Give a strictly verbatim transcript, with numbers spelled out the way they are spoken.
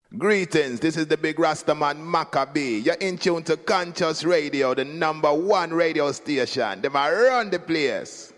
Greetings, this is the big Rastaman Maccabee. You're in tune to Conscious Radio, the number one radio station. They might run the place.